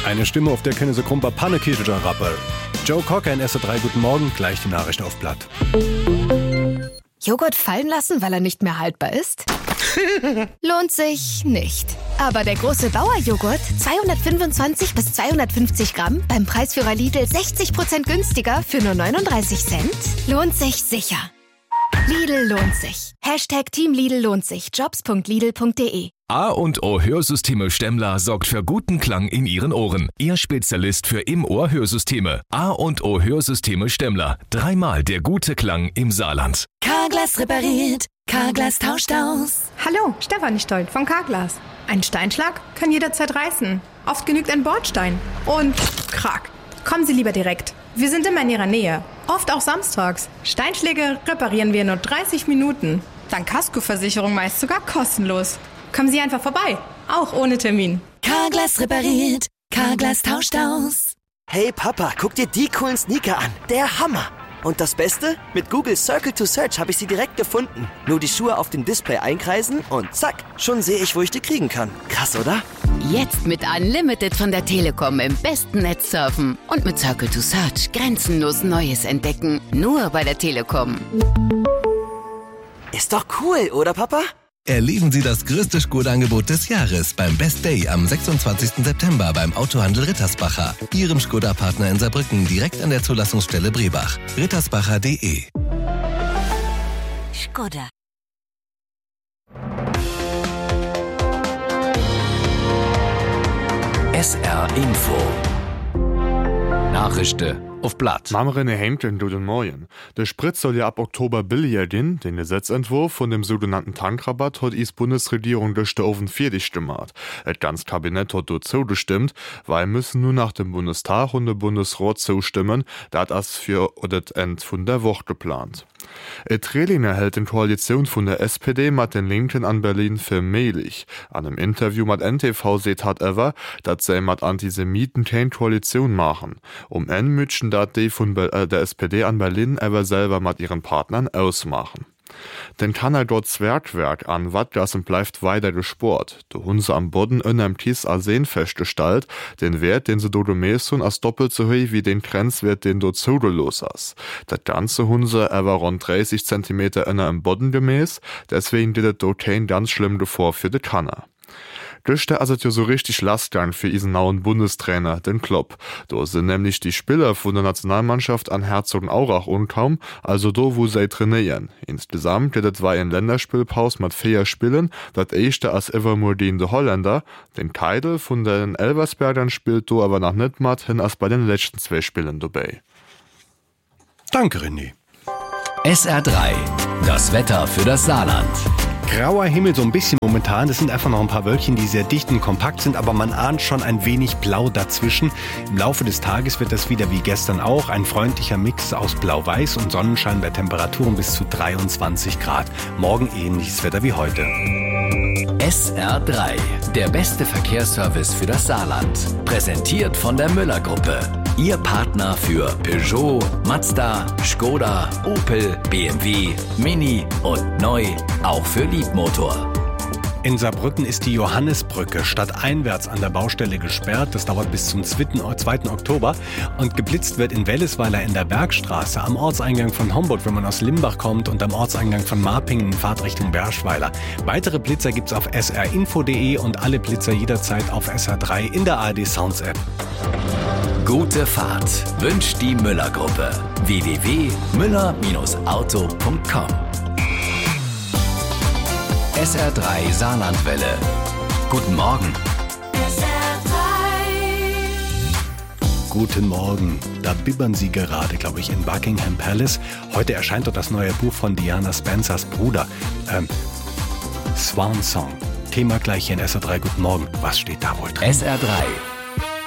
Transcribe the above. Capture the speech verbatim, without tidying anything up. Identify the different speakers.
Speaker 1: Eine Stimme, auf der können sie Krumper Pannekirche Rapper. Joe Cocker in S R drei, guten Morgen, gleich die Nachricht auf Blatt.
Speaker 2: Joghurt fallen lassen, weil er nicht mehr haltbar ist? Lohnt sich nicht. Aber der große Bauerjoghurt, zweihundertfünfundzwanzig bis zweihundertfünfzig Gramm, beim Preisführer Lidl sechzig Prozent günstiger für nur neununddreißig Cent, lohnt sich sicher. Lidl lohnt sich. Hashtag Team Lidl lohnt sich. Jobs punkt lidl punkt de.
Speaker 3: A und O Hörsysteme Stemmler sorgt für guten Klang in Ihren Ohren. Ihr Spezialist für Im-Ohr-Hörsysteme. A und O Hörsysteme Stemmler. Dreimal der gute Klang im Saarland.
Speaker 4: Carglass repariert. Carglass tauscht aus.
Speaker 5: Hallo, Stefanie Stolt von Carglass. Ein Steinschlag kann jederzeit reißen. Oft genügt ein Bordstein. Und krack. Kommen Sie lieber direkt. Wir sind immer in Ihrer Nähe. Oft auch samstags. Steinschläge reparieren wir in nur dreißig Minuten. Dank Kaskoversicherung meist sogar kostenlos. Kommen Sie einfach vorbei. Auch ohne Termin.
Speaker 4: Carglass repariert. Carglass tauscht aus.
Speaker 6: Hey Papa, guck dir die coolen Sneaker an. Der Hammer. Und das Beste? Mit Google Circle to Search habe ich sie direkt gefunden. Nur die Schuhe auf dem Display einkreisen und zack, schon sehe ich, wo ich die kriegen kann. Krass, oder?
Speaker 7: Jetzt mit Unlimited von der Telekom im besten Netz surfen. Und mit Circle to Search grenzenlos Neues entdecken. Nur bei der Telekom.
Speaker 6: Ist doch cool, oder Papa?
Speaker 8: Erleben Sie das größte Skoda-Angebot des Jahres beim Best Day am sechsundzwanzigsten September beim Autohandel Rittersbacher. Ihrem Skoda-Partner in Saarbrücken direkt an der Zulassungsstelle Brebach. rittersbacher punkt de.
Speaker 4: Skoda.
Speaker 3: S R Info. Nachrichten auf Blatt.
Speaker 9: Mamrene Hemden du den Morgen. Der Sprit soll ja ab Oktober billiger gehen. Den Gesetzentwurf von dem sogenannten Tankrabatt hat die Bundesregierung durch den Ofen fertig gemacht. Das ganze Kabinett hat dazu gestimmt, weil müssen nur nach dem Bundestag und dem Bundesrat zustimmen. Das ist für das Ende von der Woche geplant. Et Rehlinger hält in Koalition von der S P D mit den Linken an Berlin für möglich. An einem Interview mit N T V seht hat ever, dass sie mit Antisemiten keine Koalition machen. Um en mütschen dat die von Be- äh, der S P D an Berlin ever selber mit ihren Partnern ausmachen. Denn kann er dort Zwergwerk an Wattgas und bleibt weiter gesport. De Hunse am Boden in einem Kies Arsen festgestellt, den Wert, den sie dort messen, als doppelt so hoch wie den Grenzwert, den dort zugelos ist. Das ganze Hunse er war rund dreißig Zentimeter in einem Boden gemäß, deswegen dit es dort kein ganz schlimm Gefahr für die Kanner. Das ist also ja so richtig Lastgang für diesen neuen Bundestrainer, den Klopp. Da sind nämlich die Spieler von der Nationalmannschaft an Herzogenaurach umgekommen, also da, wo sie trainieren. Insgesamt geht es zwei in Länderspielpause mit vier Spielen, das erste als Evermordin der Holländer. Den Keidel von den Elversbergern spielt da aber noch nicht mit hin als bei den letzten zwei Spielen dabei.
Speaker 1: Danke, René.
Speaker 3: S R drei. Das Wetter für das Saarland.
Speaker 1: Grauer Himmel so ein bisschen momentan. Das sind einfach noch ein paar Wölkchen, die sehr dicht und kompakt sind, aber man ahnt schon ein wenig Blau dazwischen. Im Laufe des Tages wird das wieder wie gestern auch ein freundlicher Mix aus Blau-Weiß und Sonnenschein bei Temperaturen bis zu dreiundzwanzig Grad. Morgen ähnliches Wetter wie heute.
Speaker 3: S R drei. Der beste Verkehrsservice für das Saarland. Präsentiert von der Müller-Gruppe. Ihr Partner für Peugeot, Mazda, Skoda, Opel, B M W, Mini und neu auch für Liebmotor.
Speaker 1: In Saarbrücken ist die Johannisbrücke stadteinwärts an der Baustelle gesperrt. Das dauert bis zum zweiten Oktober. Und geblitzt wird in Wellesweiler in der Bergstraße, am Ortseingang von Homburg, wenn man aus Limbach kommt, und am Ortseingang von Marpingen in Fahrtrichtung Berschweiler. Weitere Blitzer gibt's auf s r info punkt de und alle Blitzer jederzeit auf S R drei in der A R D Sounds App.
Speaker 3: Gute Fahrt wünscht die Müller-Gruppe. w w w punkt müller auto punkt com. S R drei Saarlandwelle. Guten Morgen.
Speaker 4: S R drei.
Speaker 1: Guten Morgen. Da bibbern sie gerade, glaube ich, in Buckingham Palace. Heute erscheint dort das neue Buch von Diana Spencers Bruder. Ähm, Swan Song. Thema gleich hier in S R drei. Guten Morgen. Was steht da wohl drin?
Speaker 3: S R drei.